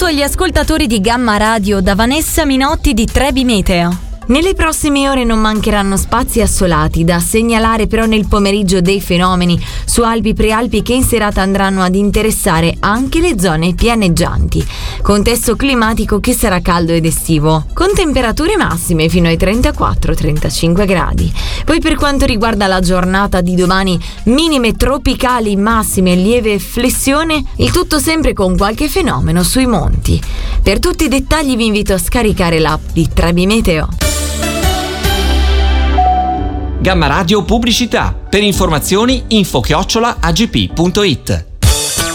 saluto agli ascoltatori di Gamma Radio da Vanessa Minotti di Trebi Meteo. Nelle prossime ore non mancheranno spazi assolati, da segnalare però nel pomeriggio dei fenomeni su Alpi Prealpi che in serata andranno ad interessare anche le zone pianeggianti. Contesto climatico che sarà caldo ed estivo, con temperature massime fino ai 34-35 gradi. Poi per quanto riguarda la giornata di domani, minime tropicali, massime lieve flessione, il tutto sempre con qualche fenomeno sui monti. Per tutti i dettagli vi invito a scaricare l'app di Trebi Meteo. Gamma Radio Pubblicità. Per informazioni info@agp.it.